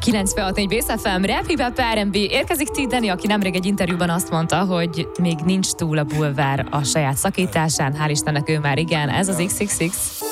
96.4 Base FM, Rap, Hip Hop, R&B. Érkezik T. Danny, aki nemrég egy interjúban azt mondta, hogy még nincs túl a bulvár a saját szakításán, hál' Istennek ő már igen, ez az XXX.